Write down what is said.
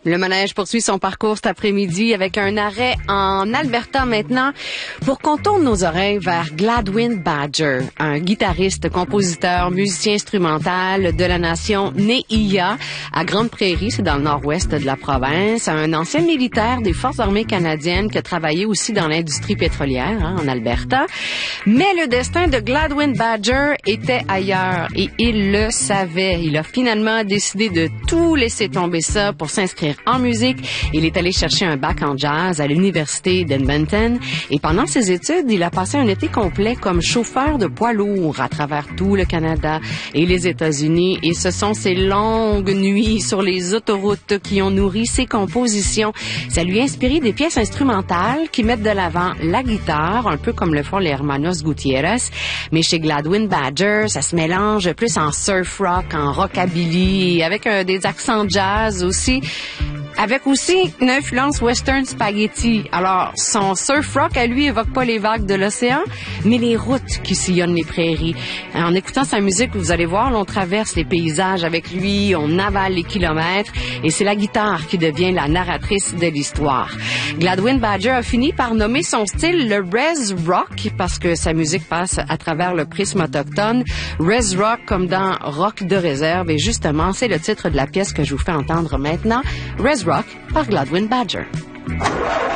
Le manège poursuit son parcours cet après-midi avec un arrêt en Alberta maintenant pour qu'on tourne nos oreilles vers Gladwin Badger, un guitariste, compositeur, musicien instrumental de la nation Ne'iya à Grande Prairie, c'est dans le nord-ouest de la province, un ancien militaire des Forces armées canadiennes qui a travaillé aussi dans l'industrie pétrolière en Alberta. Mais le destin de Gladwin Badger était ailleurs et il le savait. Il a finalement décidé de tout laisser tomber ça pour s'inscrire en musique. Il est allé chercher un bac en jazz à l'université d'Edmonton et pendant ses études, il a passé un été complet comme chauffeur de poids lourds à travers tout le Canada et les États-Unis et ce sont ces longues nuits sur les autoroutes qui ont nourri ses compositions. Ça lui a inspiré des pièces instrumentales qui mettent de l'avant la guitare, un peu comme le font les Hermanos Gutiérrez, mais chez Gladwin Badger, ça se mélange plus en surf rock, en rockabilly, avec des accents jazz aussi. Avec aussi une influence western spaghetti. Alors, son surf rock à lui évoque pas les vagues de l'océan, mais les routes qui sillonnent les prairies. En écoutant sa musique, vous allez voir, on traverse les paysages avec lui, on avale les kilomètres, et c'est la guitare qui devient la narratrice de l'histoire. Gladwin Badger a fini par nommer son style le Res Rock, parce que sa musique passe à travers le prisme autochtone. Res Rock comme dans Rock de réserve, et justement, c'est le titre de la pièce que je vous fais entendre maintenant. Res Rock par Gladwin Badger.